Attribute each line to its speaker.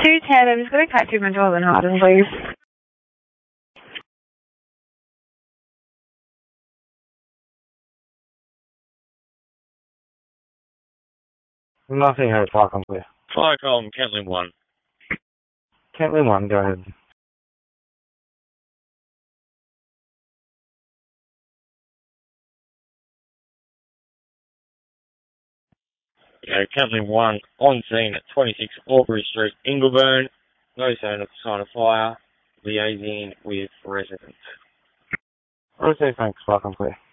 Speaker 1: 210, I'm just going to catch you in Jordan Harden, please.
Speaker 2: Nothing heard, Park on clear.
Speaker 3: Fire column, Kentland 1.
Speaker 2: Kentland 1, go ahead.
Speaker 3: Kentland 1, on scene at 26 Aubrey Street, Ingleburn. No sign of fire. Liaising with residents.
Speaker 2: Okay, thanks, Park on clear.